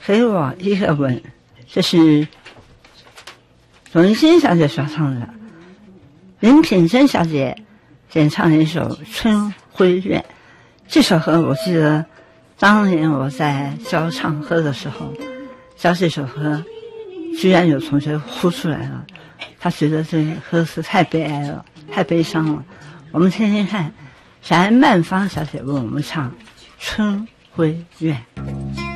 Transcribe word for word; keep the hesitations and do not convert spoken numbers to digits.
给我一个吻，这是董一心小姐所唱的。林品珍小姐演唱了一首《春晖怨》，这首歌我记得当年我在教唱歌的时候教这首歌，居然有同学哭出来了，他觉得这歌词太悲哀了，太悲伤了。我们听听看，翟曼芳小姐为我们唱《春晖怨》。